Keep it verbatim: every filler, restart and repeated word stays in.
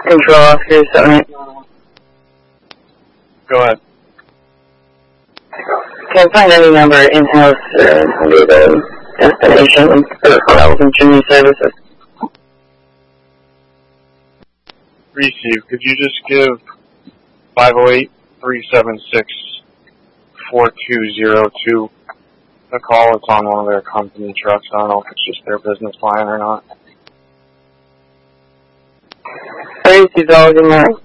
Control officer, seven. Go ahead. Can't find any number in-house uh, under the destination for relevant junior services. Receive. Could you just give five oh eight, three seven six, four two zero two a call? It's on one of their company trucks. I don't know if it's just their business line or not. thirty-two dollars a month.